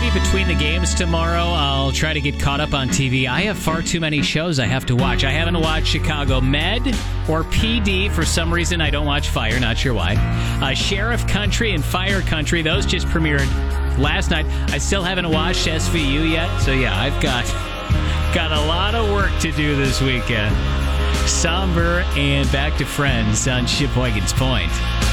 maybe between the games tomorrow, I'll try to get caught up on TV. I have far too many shows I have to watch. I haven't watched Chicago Med or PD. For some reason, I don't watch Fire. Not sure why. Sheriff Country and Fire Country. Those just premiered last night. I still haven't watched SVU yet. So, yeah, I've got a lot of work to do this weekend. Somber and back to Friends on Sheboygan's Point.